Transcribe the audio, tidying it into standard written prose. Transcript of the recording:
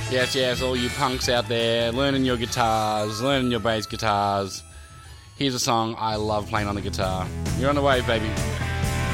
Yes, all you punks out there learning your guitars, learning your bass guitars. Here's a song I love playing on the guitar. You're on the wave, baby.